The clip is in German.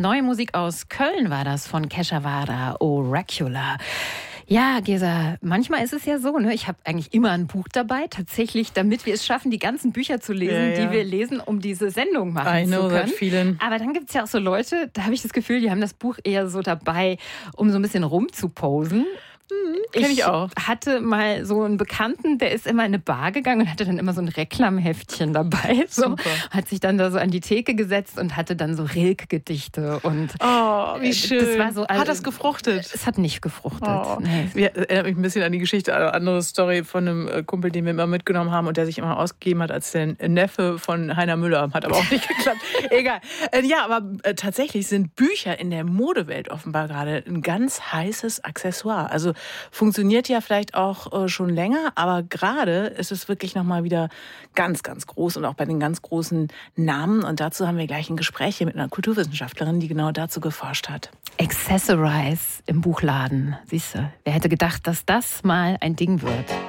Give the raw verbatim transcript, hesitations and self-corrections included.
Neue Musik aus Köln war das von Kesha Wada, Oracular. Ja, Gesa, manchmal ist es ja so, ne? Ich habe eigentlich immer ein Buch dabei, tatsächlich, damit wir es schaffen, die ganzen Bücher zu lesen, ja, ja. die wir lesen, um diese Sendung machen I zu können. Vielen. Aber dann gibt es ja auch so Leute, da habe ich das Gefühl, die haben das Buch eher so dabei, um so ein bisschen rumzuposen. Mhm, kenn ich auch. Ich hatte mal so einen Bekannten, der ist immer in eine Bar gegangen und hatte dann immer so ein Reklamheftchen dabei. So. Hat sich dann da so an die Theke gesetzt und hatte dann so Rilke-Gedichte. Und oh, wie schön. Das war so, also, hat das gefruchtet? Es hat nicht gefruchtet. Oh. Nee. Wir erinnert mich ein bisschen an die Geschichte, eine andere Story von einem Kumpel, den wir immer mitgenommen haben und der sich immer ausgegeben hat als der Neffe von Heiner Müller. Hat aber auch nicht geklappt. Egal. Ja, aber tatsächlich sind Bücher in der Modewelt offenbar gerade ein ganz heißes Accessoire. Also funktioniert ja vielleicht auch äh, schon länger, aber gerade ist es wirklich nochmal wieder ganz, ganz groß und auch bei den ganz großen Namen. Und dazu haben wir gleich ein Gespräch hier mit einer Kulturwissenschaftlerin, die genau dazu geforscht hat. Accessorize im Buchladen. Siehst du, wer hätte gedacht, dass das mal ein Ding wird?